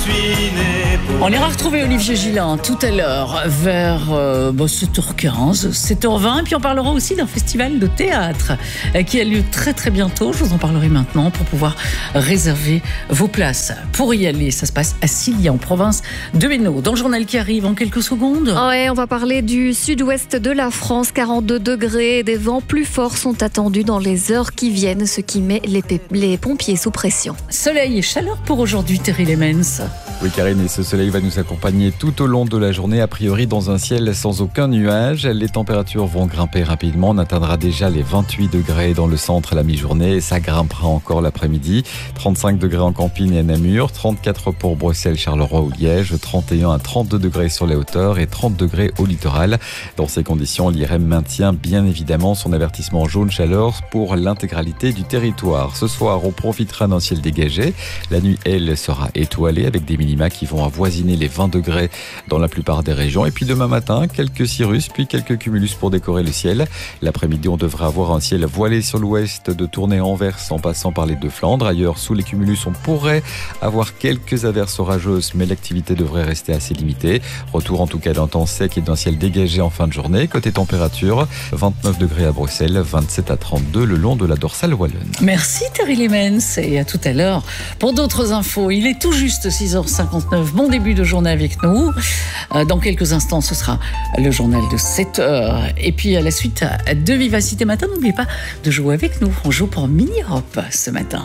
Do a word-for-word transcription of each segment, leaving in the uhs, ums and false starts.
suis né pour... On ira retrouver Olivier Gillin tout à l'heure vers euh, bah, sept heures quinze, sept heures vingt. Et puis on parlera aussi d'un festival de théâtre euh, qui a lieu très très bientôt. Je vous en parlerai maintenant pour pouvoir réserver vos places. Pour y aller, ça se passe à Cilia, en province de Hainaut. Dans le journal qui arrive en quelques secondes. Ouais, on va parler du sud-ouest de la France. quarante-deux degrés, des vents plus forts sont attendus dans les heures qui viennent, ce qui met les, p- les pompiers sous pression. Soleil et chaleur pour aujourd'hui, Terry Lemens. Oui Karine, et ce soleil va nous accompagner tout au long de la journée, a priori dans un ciel sans aucun nuage. Les températures vont grimper rapidement, on atteindra déjà les vingt-huit degrés dans le centre à la mi-journée et ça grimpera encore l'après-midi. trente-cinq degrés en Campine et à Namur, trente-quatre pour Bruxelles, Charleroi ou Liège, trente et un à trente-deux degrés sur les hauteurs et trente degrés au littoral. Dans ces conditions, l'I R M maintient bien évidemment son avertissement jaune chaleur pour l'intégralité du territoire. Ce soir, on profitera d'un ciel dégagé. La nuit, elle, sera étoilée avec des minima qui vont avoisiner les vingt degrés dans la plupart des régions. Et puis demain matin, quelques cirrus, puis quelques cumulus pour décorer le ciel. L'après-midi, on devrait avoir un ciel voilé sur l'ouest, de tourner Anvers en passant par les deux Flandres. Ailleurs, sous les cumulus, on pourrait avoir quelques averses orageuses, mais l'activité devrait rester assez limitée. Retour en tout cas d'un temps sec et d'un ciel dégagé en fin de journée. Côté température, vingt-neuf degrés à Bruxelles, vingt-sept à trente-deux le long de la dorsale wallonne. Merci Terry Lemens et à tout à l'heure pour d'autres infos. Il est tout juste six heures cinquante-neuf. Bon début de journée avec nous. Dans quelques instants, ce sera le journal de sept heures. Et puis à la suite de Vivacité Matin, n'oubliez pas de jouer avec nous. On joue pour Mini Europe ce matin.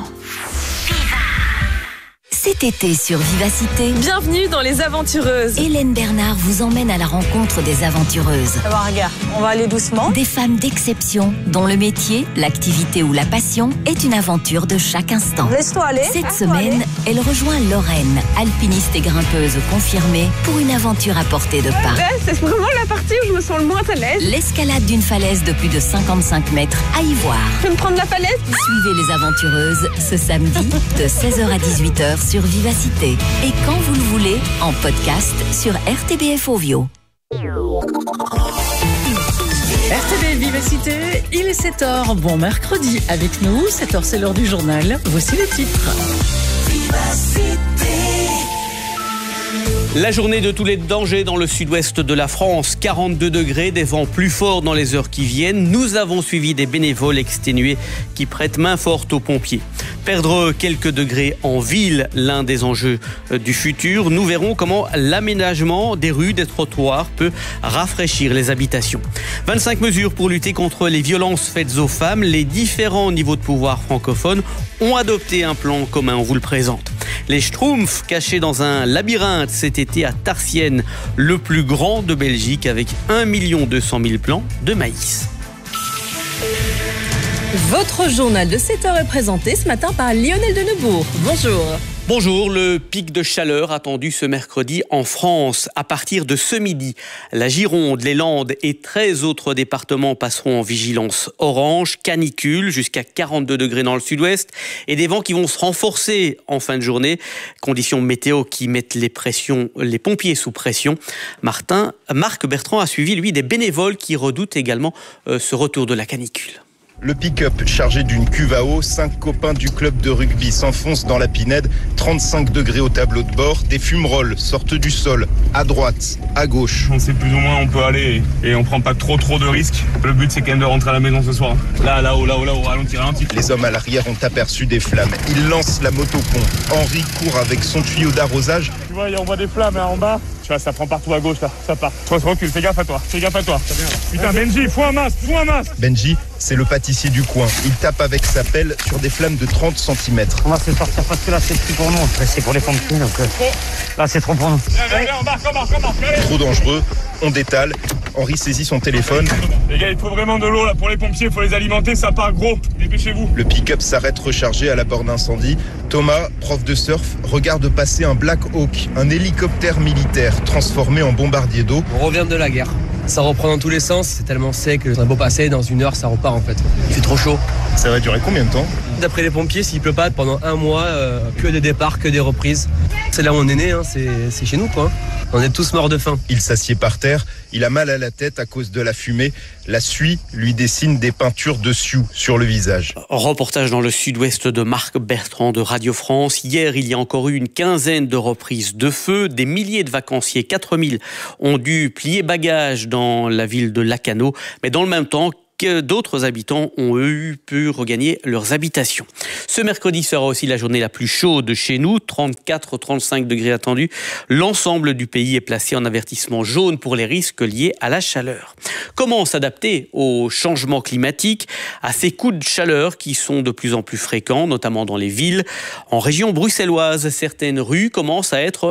Cet été sur Vivacité, bienvenue dans Les Aventureuses. Hélène Bernard vous emmène à la rencontre des aventureuses. Ah bah, regarde, on va aller doucement. Des femmes d'exception dont le métier, l'activité ou la passion est une aventure de chaque instant. Laisse-toi aller. Cette Laisse-toi semaine, aller. elle rejoint Lorraine, alpiniste et grimpeuse confirmée pour une aventure à portée de pas. Ouais, c'est vraiment la partie où je me sens le moins à l'aise. L'escalade d'une falaise de plus de cinquante-cinq mètres à y voir. Tu veux me prendre la falaise? Suivez les aventureuses ce samedi de seize heures à dix-huit heures sur Vivacité. Et quand vous le voulez, en podcast sur R T B F Ovio. R T B Vivacité, il est sept heures. Bon mercredi avec nous. sept heures, c'est l'heure du journal. Voici le titre. La journée de tous les dangers dans le sud-ouest de la France, quarante-deux degrés, des vents plus forts dans les heures qui viennent. Nous avons suivi des bénévoles exténués qui prêtent main forte aux pompiers. Perdre quelques degrés en ville, l'un des enjeux du futur. Nous verrons comment l'aménagement des rues, des trottoirs peut rafraîchir les habitations. vingt-cinq mesures pour lutter contre les violences faites aux femmes. Les différents niveaux de pouvoir francophones ont adopté un plan commun, on vous le présente. Les Schtroumpfs cachés dans un labyrinthe cet été à Tarsienne, le plus grand de Belgique avec un million deux cent mille plants de maïs. Votre journal de sept heures est présenté ce matin par Lionel Denebourg. Bonjour. Bonjour, le pic de chaleur attendu ce mercredi en France. À partir de ce midi, la Gironde, les Landes et treize autres départements passeront en vigilance orange, canicule, jusqu'à quarante-deux degrés dans le sud-ouest et des vents qui vont se renforcer en fin de journée. Conditions météo qui mettent les, pressions, les pompiers sous pression. Martin, Marc Bertrand a suivi, lui, des bénévoles qui redoutent également euh, ce retour de la canicule. Le pick-up chargé d'une cuve à eau, cinq copains du club de rugby s'enfoncent dans la Pinède, trente-cinq degrés au tableau de bord, des fumerolles sortent du sol, à droite, à gauche. On sait plus ou moins où on peut aller et on prend pas trop trop de risques. Le but c'est quand même de rentrer à la maison ce soir. Là, là-haut, là-haut, là-haut, ralenti, ralenti. Les hommes à l'arrière ont aperçu des flammes. Ils lancent la motopompe. Henri court avec son tuyau d'arrosage. Tu vois, on voit des flammes là en bas. Tu vois, ça prend partout à gauche là, ça part. Toi, recule, fais gaffe à toi, fais gaffe à toi. Putain, Benji, fous un masque, fous un masque. Benji, c'est le pâtissier du coin. Il tape avec sa pelle sur des flammes de trente centimètres. On va se sortir parce que là c'est plus pour nous, c'est pour les pompiers donc euh, là c'est trop pour nous. Viens, viens, embarque, embarque, embarque, allez. Trop dangereux, on détale. Henri saisit son téléphone. Les gars, il faut vraiment de l'eau là pour les pompiers, il faut les alimenter, ça part gros. Dépêchez-vous. Le pick-up s'arrête rechargé à la bord d'incendie. Thomas, prof de surf, regarde passer un Black Hawk, un hélicoptère militaire transformé en bombardier d'eau. On revient de la guerre. Ça reprend dans tous les sens, c'est tellement sec, c'est un beau passé, dans une heure ça repart en fait. Il fait trop chaud. Ça va durer combien de temps? D'après les pompiers, s'il pleut pas pendant un mois, euh, que des départs, que des reprises. C'est là où on est né, hein, c'est, c'est chez nous quoi. On est tous morts de faim. Il s'assied par terre, il a mal à la tête à cause de la fumée. La suie lui dessine des peintures de sioux sur le visage. Reportage dans le sud-ouest de Marc Bertrand de Radio France. Hier, il y a encore eu une quinzaine de reprises de feu. Des milliers de vacanciers, quatre mille, ont dû plier bagages dans la ville de Lacanau. Mais dans le même temps, que d'autres habitants ont eu pu regagner leurs habitations. Ce mercredi sera aussi la journée la plus chaude chez nous, trente-quatre à trente-cinq degrés attendus. L'ensemble du pays est placé en avertissement jaune pour les risques liés à la chaleur. Comment s'adapter au changement climatique, à ces coups de chaleur qui sont de plus en plus fréquents, notamment dans les villes? En région bruxelloise, certaines rues commencent à être